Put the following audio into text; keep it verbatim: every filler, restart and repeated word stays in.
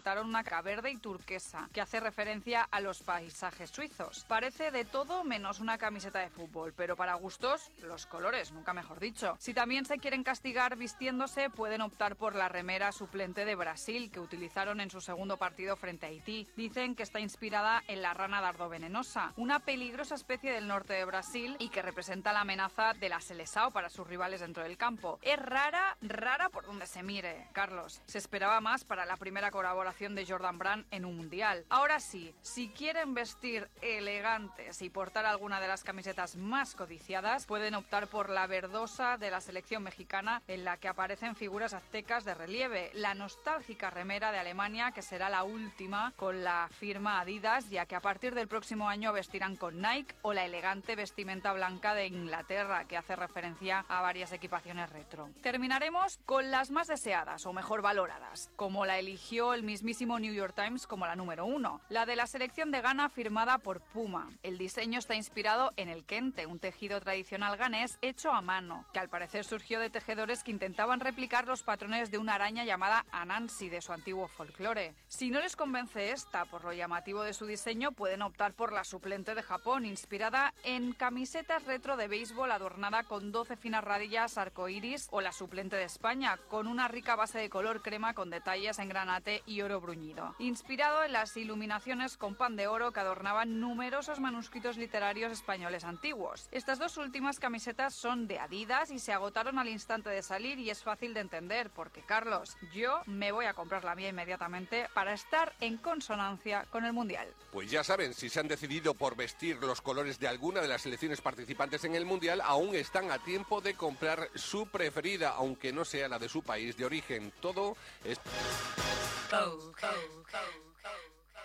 resaltaron una cara verde y turquesa, que hace referencia a los paisajes suizos. Parece de todo menos una camiseta de fútbol, pero para gustos, los colores, nunca mejor dicho. Si también se quieren castigar vistiéndose, pueden optar por la remera suplente de Brasil, que utilizaron en su segundo partido frente a Haití. Dicen que está inspirada en la rana dardovenenosa, una peligrosa especie del norte de Brasil y que representa la amenaza de la Seleção para sus rivales dentro del campo. Es rara, rara por donde se mire, Carlos. Se esperaba más para la primera colaboración de Jordan Brand en un mundial. Ahora sí, si quieren vestir elegantes y portar alguna de las camisetas más codiciadas, pueden optar por la verdosa de la selección mexicana, en la que aparecen figuras aztecas de relieve, la nostálgica remera de Alemania, que será la última con la firma Adidas, ya que a partir del próximo año vestirán con Nike, o la elegante vestimenta blanca de Inglaterra, que hace referencia a varias equipaciones retro. Terminaremos con las más deseadas o mejor valoradas, como la eligió el mismísimo New York Times como la número uno, la de la selección de Ghana firmada por Puma. El diseño está inspirado en el kente, un tejido tradicional ganés hecho a mano, que al parecer surgió de tejedores que intentaban replicar los patrones de una araña llamada Anansi de su antiguo folclore. Si no les convence esta por lo llamativo de su diseño, pueden optar por la suplente de Japón, inspirada en camisetas retro de béisbol adornada con doce finas radillas arcoíris, o la suplente de España, con una rica base de color crema con detalles en granate y oro bruñido, inspirado en las iluminaciones con pan de oro que adornaban numerosos manuscritos literarios españoles antiguos. Estas dos últimas camisetas son de Adidas y se agotaron al instante de salir, y es fácil de entender porque, Carlos, yo me voy a comprar la mía inmediatamente para estar en consonancia con el Mundial. Pues ya saben, si se han decidido por vestir los colores de alguna de las selecciones participantes en el Mundial, aún están a tiempo de comprar su preferida, aunque no sea la de su país de origen. Todo es... Oh, oh, oh, oh.